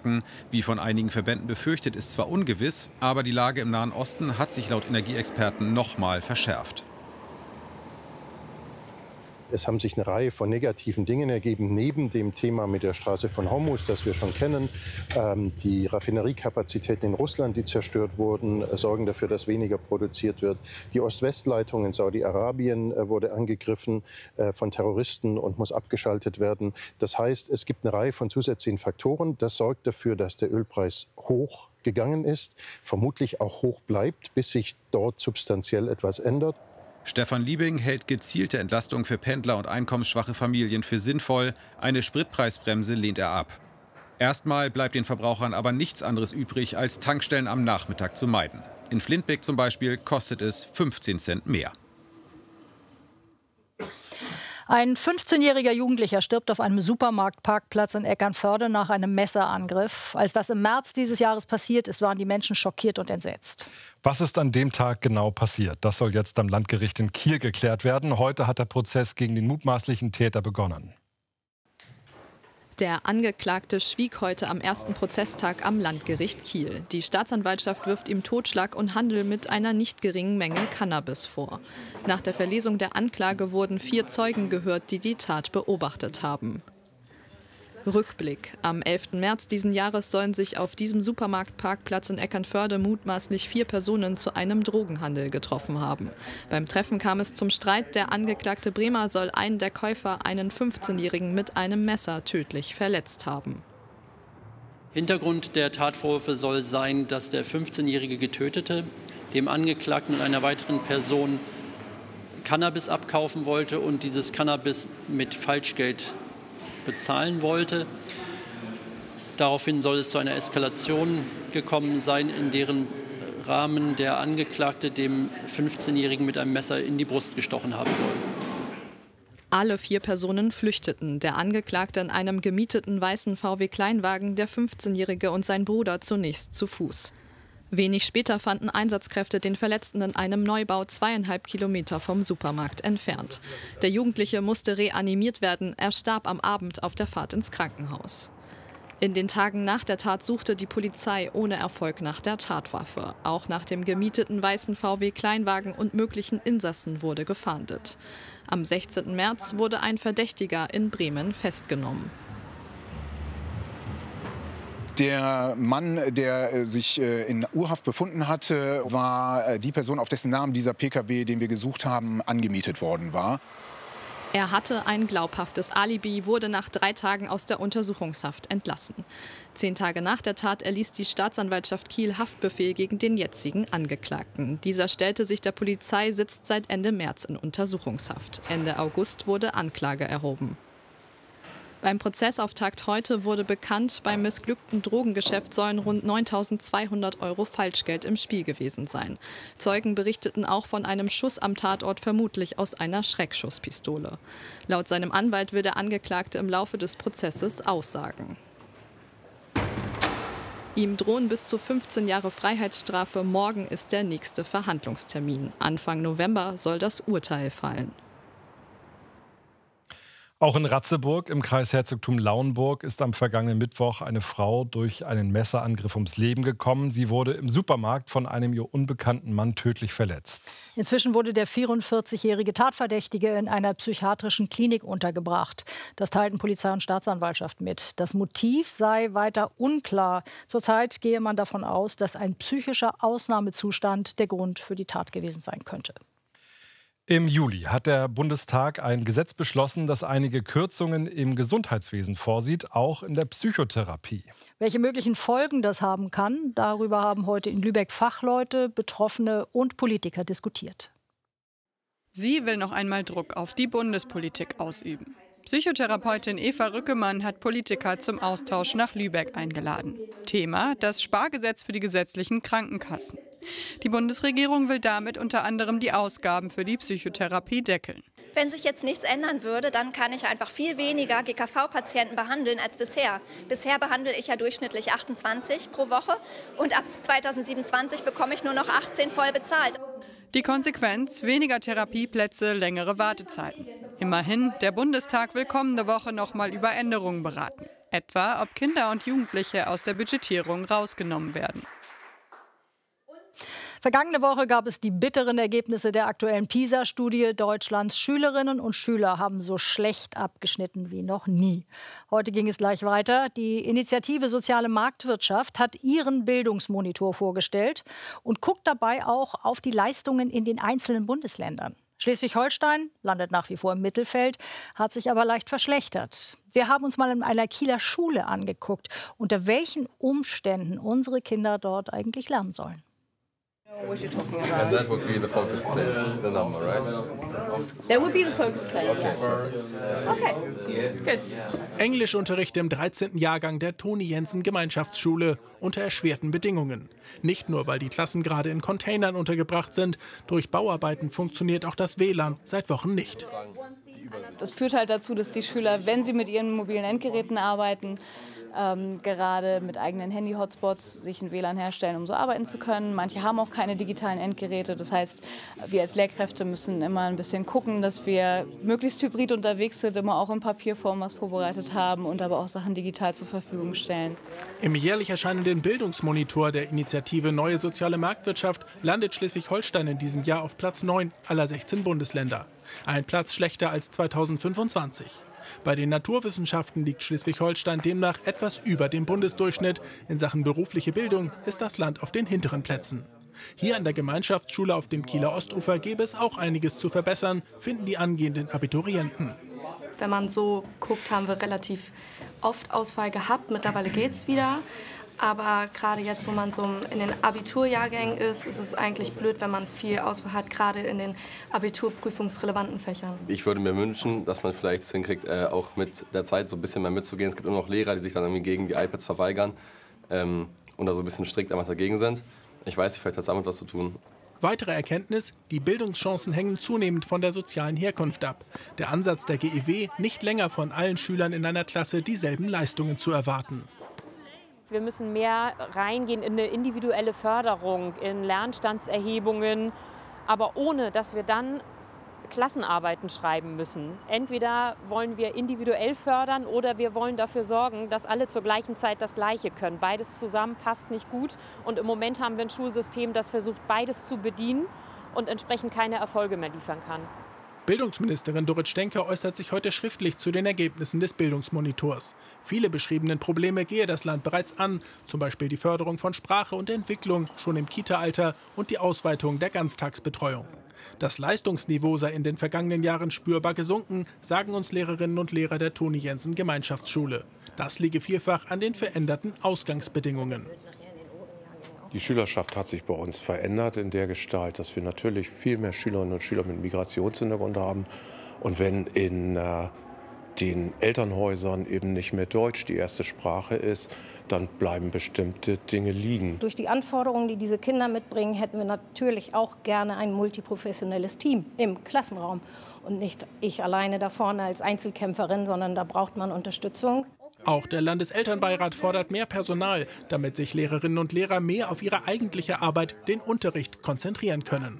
Atomkraftwerken, wie von einigen Verbänden befürchtet, ist zwar ungewiss, aber die Lage im Nahen Osten hat sich laut Energieexperten nochmal verschärft. Es haben sich eine Reihe von negativen Dingen ergeben, neben dem Thema mit der Straße von Hormuz, das wir schon kennen. Die Raffineriekapazitäten in Russland, die zerstört wurden, sorgen dafür, dass weniger produziert wird. Die Ost-West-Leitung in Saudi-Arabien wurde angegriffen von Terroristen und muss abgeschaltet werden. Das heißt, es gibt eine Reihe von zusätzlichen Faktoren. Das sorgt dafür, dass der Ölpreis hoch gegangen ist, vermutlich auch hoch bleibt, bis sich dort substanziell etwas ändert. Stefan Liebing hält gezielte Entlastung für Pendler und einkommensschwache Familien für sinnvoll. Eine Spritpreisbremse lehnt er ab. Erstmal bleibt den Verbrauchern aber nichts anderes übrig, als Tankstellen am Nachmittag zu meiden. In Flintbeck zum Beispiel kostet es 15 Cent mehr. Ein 15-jähriger Jugendlicher stirbt auf einem Supermarktparkplatz in Eckernförde nach einem Messerangriff. Als das im März dieses Jahres passiert ist, waren die Menschen schockiert und entsetzt. Was ist an dem Tag genau passiert? Das soll jetzt am Landgericht in Kiel geklärt werden. Heute hat der Prozess gegen den mutmaßlichen Täter begonnen. Der Angeklagte schwieg heute am ersten Prozesstag am Landgericht Kiel. Die Staatsanwaltschaft wirft ihm Totschlag und Handel mit einer nicht geringen Menge Cannabis vor. Nach der Verlesung der Anklage wurden 4 Zeugen gehört, die die Tat beobachtet haben. Rückblick. Am 11. März diesen Jahres sollen sich auf diesem Supermarktparkplatz in Eckernförde mutmaßlich 4 Personen zu einem Drogenhandel getroffen haben. Beim Treffen kam es zum Streit. Der Angeklagte Bremer soll einen der Käufer, einen 15-Jährigen, mit einem Messer tödlich verletzt haben. Hintergrund der Tatvorwürfe soll sein, dass der 15-jährige Getötete dem Angeklagten und einer weiteren Person Cannabis abkaufen wollte und dieses Cannabis mit Falschgeld bezahlen wollte. Daraufhin soll es zu einer Eskalation gekommen sein, in deren Rahmen der Angeklagte dem 15-Jährigen mit einem Messer in die Brust gestochen haben soll. Alle 4 Personen flüchteten. Der Angeklagte in einem gemieteten weißen VW-Kleinwagen, der 15-Jährige und sein Bruder zunächst zu Fuß. Wenig später fanden Einsatzkräfte den Verletzten in einem Neubau 2,5 Kilometer vom Supermarkt entfernt. Der Jugendliche musste reanimiert werden. Er starb am Abend auf der Fahrt ins Krankenhaus. In den Tagen nach der Tat suchte die Polizei ohne Erfolg nach der Tatwaffe. Auch nach dem gemieteten weißen VW-Kleinwagen und möglichen Insassen wurde gefahndet. Am 16. März wurde ein Verdächtiger in Bremen festgenommen. Der Mann, der sich in Urhaft befunden hatte, war die Person, auf dessen Namen dieser Pkw, den wir gesucht haben, angemietet worden war. Er hatte ein glaubhaftes Alibi, wurde nach 3 Tagen aus der Untersuchungshaft entlassen. 10 Tage nach der Tat erließ die Staatsanwaltschaft Kiel Haftbefehl gegen den jetzigen Angeklagten. Dieser stellte sich der Polizei, sitzt seit Ende März in Untersuchungshaft. Ende August wurde Anklage erhoben. Beim Prozessauftakt heute wurde bekannt, beim missglückten Drogengeschäft sollen rund 9.200 € Falschgeld im Spiel gewesen sein. Zeugen berichteten auch von einem Schuss am Tatort, vermutlich aus einer Schreckschusspistole. Laut seinem Anwalt will der Angeklagte im Laufe des Prozesses aussagen. Ihm drohen bis zu 15 Jahre Freiheitsstrafe. Morgen ist der nächste Verhandlungstermin. Anfang November soll das Urteil fallen. Auch in Ratzeburg im Kreisherzogtum Lauenburg ist am vergangenen Mittwoch eine Frau durch einen Messerangriff ums Leben gekommen. Sie wurde im Supermarkt von einem ihr unbekannten Mann tödlich verletzt. Inzwischen wurde der 44-jährige Tatverdächtige in einer psychiatrischen Klinik untergebracht. Das teilten Polizei und Staatsanwaltschaft mit. Das Motiv sei weiter unklar. Zurzeit gehe man davon aus, dass ein psychischer Ausnahmezustand der Grund für die Tat gewesen sein könnte. Im Juli hat der Bundestag ein Gesetz beschlossen, das einige Kürzungen im Gesundheitswesen vorsieht, auch in der Psychotherapie. Welche möglichen Folgen das haben kann, darüber haben heute in Lübeck Fachleute, Betroffene und Politiker diskutiert. Sie will noch einmal Druck auf die Bundespolitik ausüben. Psychotherapeutin Eva Rückemann hat Politiker zum Austausch nach Lübeck eingeladen. Thema: das Spargesetz für die gesetzlichen Krankenkassen. Die Bundesregierung will damit unter anderem die Ausgaben für die Psychotherapie deckeln. Wenn sich jetzt nichts ändern würde, dann kann ich einfach viel weniger GKV-Patienten behandeln als bisher. Bisher behandle ich ja durchschnittlich 28 pro Woche und ab 2027 bekomme ich nur noch 18 voll bezahlt. Die Konsequenz: weniger Therapieplätze, längere Wartezeiten. Immerhin, der Bundestag will kommende Woche noch mal über Änderungen beraten. Etwa, ob Kinder und Jugendliche aus der Budgetierung rausgenommen werden. Vergangene Woche gab es die bitteren Ergebnisse der aktuellen PISA-Studie. Deutschlands Schülerinnen und Schüler haben so schlecht abgeschnitten wie noch nie. Heute ging es gleich weiter. Die Initiative Soziale Marktwirtschaft hat ihren Bildungsmonitor vorgestellt und guckt dabei auch auf die Leistungen in den einzelnen Bundesländern. Schleswig-Holstein landet nach wie vor im Mittelfeld, hat sich aber leicht verschlechtert. Wir haben uns mal in einer Kieler Schule angeguckt, unter welchen Umständen unsere Kinder dort eigentlich lernen sollen. What you're talking about? And that would be the focus claim, the number, right? That would be the focus claim, yes. Okay, good. Englischunterricht im 13. Jahrgang der Toni Jensen Gemeinschaftsschule unter erschwerten Bedingungen. Nicht nur, weil die Klassen gerade in Containern untergebracht sind, durch Bauarbeiten funktioniert auch das WLAN seit Wochen nicht. Das führt halt dazu, dass die Schüler, wenn sie mit ihren mobilen Endgeräten arbeiten, gerade mit eigenen Handy-Hotspots sich ein WLAN herstellen, um so arbeiten zu können. Manche haben auch keine digitalen Endgeräte. Das heißt, wir als Lehrkräfte müssen immer ein bisschen gucken, dass wir möglichst hybrid unterwegs sind, immer auch in Papierform was vorbereitet haben und aber auch Sachen digital zur Verfügung stellen. Im jährlich erscheinenden Bildungsmonitor der Initiative Neue Soziale Marktwirtschaft landet Schleswig-Holstein in diesem Jahr auf Platz 9 aller 16 Bundesländer. Ein Platz schlechter als 2025. Bei den Naturwissenschaften liegt Schleswig-Holstein demnach etwas über dem Bundesdurchschnitt. In Sachen berufliche Bildung ist das Land auf den hinteren Plätzen. Hier an der Gemeinschaftsschule auf dem Kieler Ostufer gäbe es auch einiges zu verbessern, finden die angehenden Abiturienten. Wenn man so guckt, haben wir relativ oft Ausfall gehabt. Mittlerweile geht es wieder. Aber gerade jetzt, wo man so in den Abiturjahrgängen ist es eigentlich blöd, wenn man viel Auswahl hat, gerade in den abiturprüfungsrelevanten Fächern. Ich würde mir wünschen, dass man vielleicht es hinkriegt, auch mit der Zeit so ein bisschen mehr mitzugehen. Es gibt immer noch Lehrer, die sich dann irgendwie gegen die iPads verweigern und da so ein bisschen strikt einfach dagegen sind. Ich weiß nicht, vielleicht hat es damit was zu tun. Weitere Erkenntnis, die Bildungschancen hängen zunehmend von der sozialen Herkunft ab. Der Ansatz der GEW, nicht länger von allen Schülern in einer Klasse dieselben Leistungen zu erwarten. Wir müssen mehr reingehen in eine individuelle Förderung, in Lernstandserhebungen, aber ohne, dass wir dann Klassenarbeiten schreiben müssen. Entweder wollen wir individuell fördern oder wir wollen dafür sorgen, dass alle zur gleichen Zeit das Gleiche können. Beides zusammen passt nicht gut und im Moment haben wir ein Schulsystem, das versucht, beides zu bedienen und entsprechend keine Erfolge mehr liefern kann. Bildungsministerin Dorit Stenke äußert sich heute schriftlich zu den Ergebnissen des Bildungsmonitors. Viele beschriebenen Probleme gehe das Land bereits an, zum Beispiel die Förderung von Sprache und Entwicklung schon im Kita-Alter und die Ausweitung der Ganztagsbetreuung. Das Leistungsniveau sei in den vergangenen Jahren spürbar gesunken, sagen uns Lehrerinnen und Lehrer der Toni Jensen Gemeinschaftsschule. Das liege vielfach an den veränderten Ausgangsbedingungen. Die Schülerschaft hat sich bei uns verändert in der Gestalt, dass wir natürlich viel mehr Schülerinnen und Schüler mit Migrationshintergrund haben. Und wenn in den Elternhäusern eben nicht mehr Deutsch die erste Sprache ist, dann bleiben bestimmte Dinge liegen. Durch die Anforderungen, die diese Kinder mitbringen, hätten wir natürlich auch gerne ein multiprofessionelles Team im Klassenraum. Und nicht ich alleine da vorne als Einzelkämpferin, sondern da braucht man Unterstützung. Auch der Landeselternbeirat fordert mehr Personal, damit sich Lehrerinnen und Lehrer mehr auf ihre eigentliche Arbeit, den Unterricht, konzentrieren können.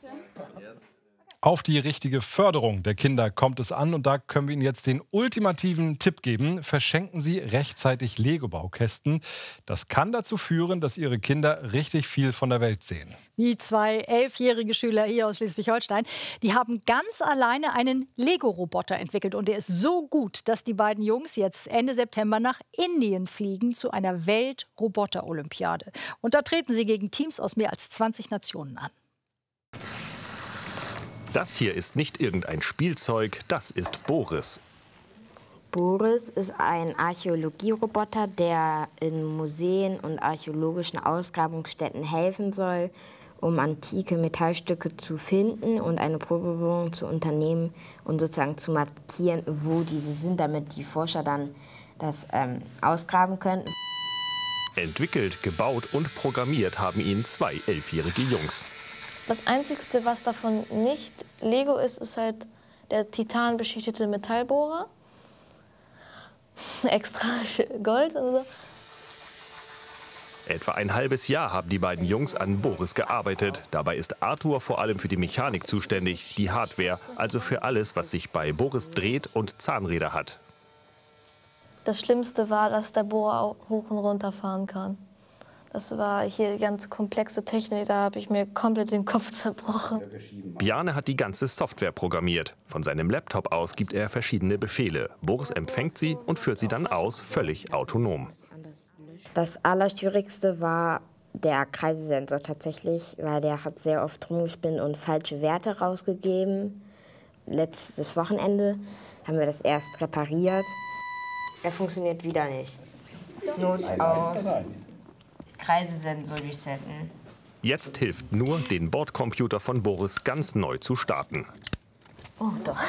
Auf die richtige Förderung der Kinder kommt es an und da können wir Ihnen jetzt den ultimativen Tipp geben. Verschenken Sie rechtzeitig Lego-Baukästen. Das kann dazu führen, dass Ihre Kinder richtig viel von der Welt sehen. Wie zwei 11-jährige Schüler hier aus Schleswig-Holstein. Die haben ganz alleine einen Lego-Roboter entwickelt. Und der ist so gut, dass die beiden Jungs jetzt Ende September nach Indien fliegen zu einer Welt-Roboter-Olympiade. Und da treten sie gegen Teams aus mehr als 20 Nationen an. Das hier ist nicht irgendein Spielzeug, das ist Boris. Boris ist ein Archäologieroboter, der in Museen und archäologischen Ausgrabungsstätten helfen soll, um antike Metallstücke zu finden und eine Probebohrung zu unternehmen und sozusagen zu markieren, wo diese sind, damit die Forscher dann das ausgraben können. Entwickelt, gebaut und programmiert haben ihn zwei 11-jährige Jungs. Das Einzige, was davon nicht Lego ist, ist halt der titanbeschichtete Metallbohrer. Extra Gold und so. Etwa ein halbes Jahr haben die beiden Jungs an Boris gearbeitet. Dabei ist Arthur vor allem für die Mechanik zuständig, die Hardware, also für alles, was sich bei Boris dreht und Zahnräder hat. Das Schlimmste war, dass der Bohrer auch hoch und runter fahren kann. Das war hier ganz komplexe Technik, da habe ich mir komplett den Kopf zerbrochen. Bjarne hat die ganze Software programmiert. Von seinem Laptop aus gibt er verschiedene Befehle. Boris empfängt sie und führt sie dann aus, völlig autonom. Das Allerschwierigste war der Kreisesensor tatsächlich, weil der hat sehr oft rumgespinnt und falsche Werte rausgegeben. Letztes Wochenende haben wir das erst repariert. Er funktioniert wieder nicht. Not aus. Kreisesensor resetten. Jetzt hilft nur, den Bordcomputer von Boris ganz neu zu starten. Oh doch.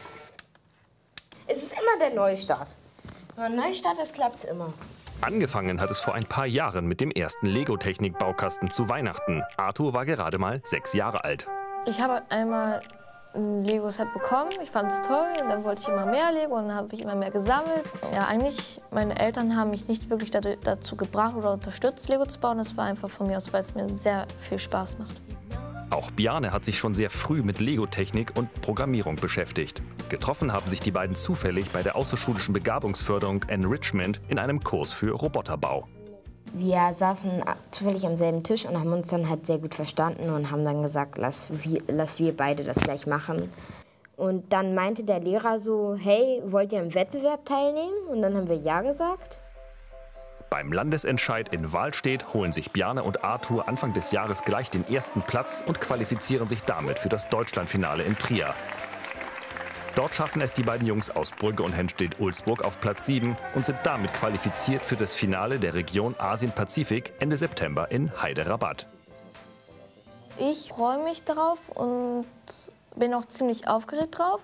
Es ist immer der Neustart. Wenn man neu startet, klappt es immer. Angefangen hat es vor ein paar Jahren mit dem ersten Lego-Technik-Baukasten zu Weihnachten. Arthur war gerade mal 6 Jahre alt. Ich habe einmal ein Lego-Set bekommen, ich fand es toll, und dann wollte ich immer mehr Lego und dann habe ich immer mehr gesammelt. Ja, eigentlich, meine Eltern haben mich nicht wirklich dazu gebracht oder unterstützt, Lego zu bauen. Das war einfach von mir aus, weil es mir sehr viel Spaß macht. Auch Bjarne hat sich schon sehr früh mit Lego-Technik und Programmierung beschäftigt. Getroffen haben sich die beiden zufällig bei der außerschulischen Begabungsförderung Enrichment in einem Kurs für Roboterbau. Wir saßen zufällig am selben Tisch und haben uns dann halt sehr gut verstanden und haben dann gesagt, lass wir beide das gleich machen. Und dann meinte der Lehrer so, hey, wollt ihr am Wettbewerb teilnehmen? Und dann haben wir ja gesagt. Beim Landesentscheid in Wahlstedt holen sich Bjarne und Arthur Anfang des Jahres gleich den ersten Platz und qualifizieren sich damit für das Deutschlandfinale in Trier. Dort schaffen es die beiden Jungs aus Brügge und Henstedt-Ulzburg auf Platz 7 und sind damit qualifiziert für das Finale der Region Asien-Pazifik Ende September in Hyderabad. Ich freue mich drauf und bin auch ziemlich aufgeregt drauf.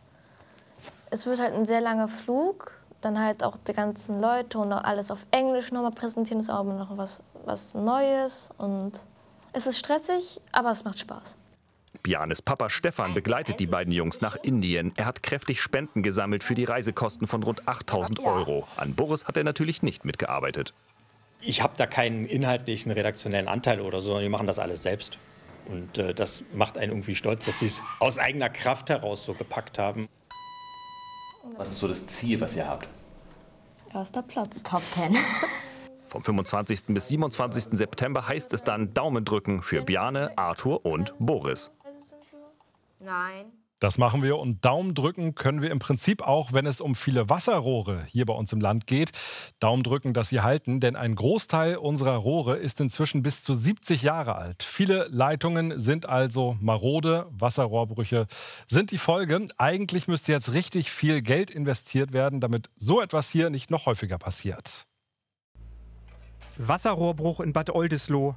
Es wird halt ein sehr langer Flug. Dann halt auch die ganzen Leute und auch alles auf Englisch nochmal präsentieren, ist auch noch was Neues. Und es ist stressig, aber es macht Spaß. Bjarnes Papa Stefan begleitet die beiden Jungs nach Indien. Er hat kräftig Spenden gesammelt für die Reisekosten von rund 8.000 €. An Boris hat er natürlich nicht mitgearbeitet. Ich habe da keinen inhaltlichen, redaktionellen Anteil oder so, sondern wir machen das alles selbst. Und das macht einen irgendwie stolz, dass sie es aus eigener Kraft heraus so gepackt haben. Was ist so das Ziel, was ihr habt? Erster Platz. Top 10. Vom 25. bis 27. September heißt es dann Daumen drücken für Bjarne, Arthur und Boris. Nein. Das machen wir und Daumen drücken können wir im Prinzip auch, wenn es um viele Wasserrohre hier bei uns im Land geht. Daumen drücken, dass sie halten, denn ein Großteil unserer Rohre ist inzwischen bis zu 70 Jahre alt. Viele Leitungen sind also marode, Wasserrohrbrüche sind die Folge. Eigentlich müsste jetzt richtig viel Geld investiert werden, damit so etwas hier nicht noch häufiger passiert. Wasserrohrbruch in Bad Oldesloe,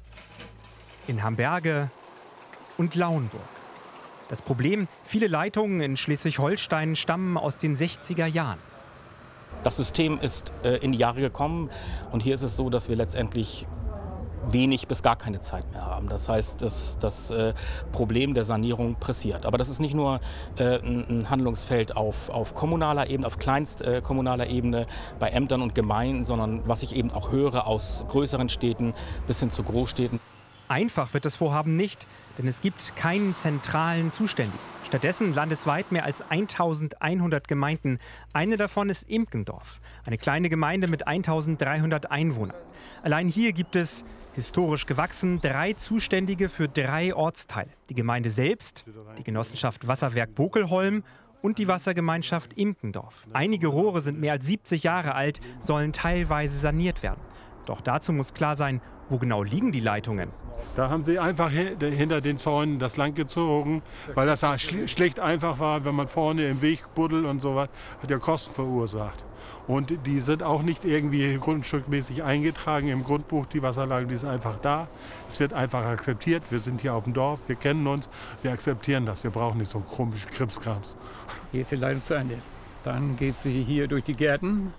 in Hamberge und Lauenburg. Das Problem, viele Leitungen in Schleswig-Holstein stammen aus den 60er Jahren. Das System ist in die Jahre gekommen und hier ist es so, dass wir letztendlich wenig bis gar keine Zeit mehr haben. Das heißt, das Problem der Sanierung pressiert. Aber das ist nicht nur ein Handlungsfeld auf kommunaler Ebene, auf kleinstkommunaler Ebene, bei Ämtern und Gemeinden, sondern was ich eben auch höre aus größeren Städten bis hin zu Großstädten. Einfach wird das Vorhaben nicht, denn es gibt keinen zentralen Zuständigen. Stattdessen landesweit mehr als 1100 Gemeinden. Eine davon ist Imkendorf, eine kleine Gemeinde mit 1300 Einwohnern. Allein hier gibt es, historisch gewachsen, 3 Zuständige für 3 Ortsteile. Die Gemeinde selbst, die Genossenschaft Wasserwerk Bokelholm und die Wassergemeinschaft Imkendorf. Einige Rohre sind mehr als 70 Jahre alt, sollen teilweise saniert werden. Doch dazu muss klar sein, wo genau liegen die Leitungen. Da haben sie einfach hinter den Zäunen das lang gezogen, weil das schlicht einfach war, wenn man vorne im Weg buddelt und sowas, hat ja Kosten verursacht. Und die sind auch nicht irgendwie grundstückmäßig eingetragen im Grundbuch, die Wasserleitung, die ist einfach da. Es wird einfach akzeptiert, wir sind hier auf dem Dorf, wir kennen uns, wir akzeptieren das, wir brauchen nicht so einen komischen Krimskrams. Hier ist die Leitung zu Ende. Dann geht sie hier durch die Gärten,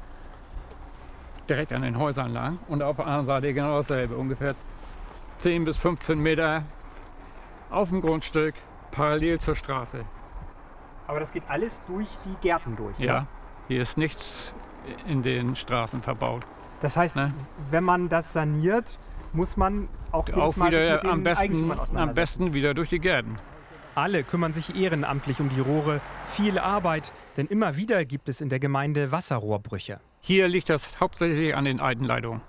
direkt an den Häusern lang und auf der anderen Seite genau dasselbe, ungefähr 10 bis 15 Meter auf dem Grundstück, parallel zur Straße. Aber das geht alles durch die Gärten durch? Ja, ne? Hier ist nichts in den Straßen verbaut. Das heißt, wenn man das saniert, muss man auch jedes Mal wieder mit den Eigentümern auseinandersetzen. am besten wieder durch die Gärten. Alle kümmern sich ehrenamtlich um die Rohre. Viel Arbeit, denn immer wieder gibt es in der Gemeinde Wasserrohrbrüche. Hier liegt das hauptsächlich an den alten Leitungen.